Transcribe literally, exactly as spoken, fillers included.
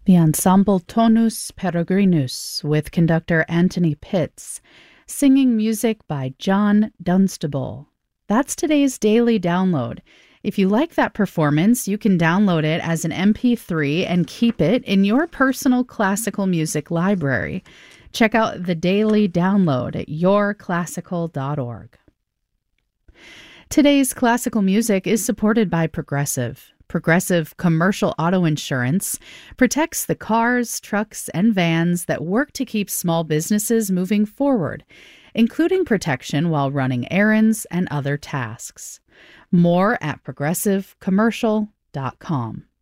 The ensemble Tonus Peregrinus with conductor Anthony Pitts, singing music by John Dunstable. That's today's daily download. If you like that performance, you can download it as an M P three and keep it in your personal classical music library. Check out the daily download at your classical dot org. Today's classical music is supported by Progressive. Progressive Commercial Auto Insurance protects the cars, trucks, and vans that work to keep small businesses moving forward, including protection while running errands and other tasks. More at progressive commercial dot com.